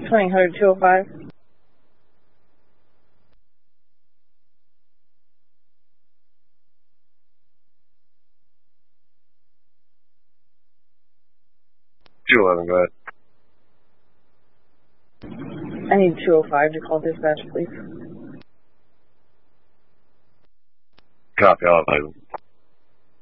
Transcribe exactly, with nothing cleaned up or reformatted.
twenty, one hundred, two oh five. two eleven, go ahead. I need two oh five to call dispatch, please. Copy, I'll have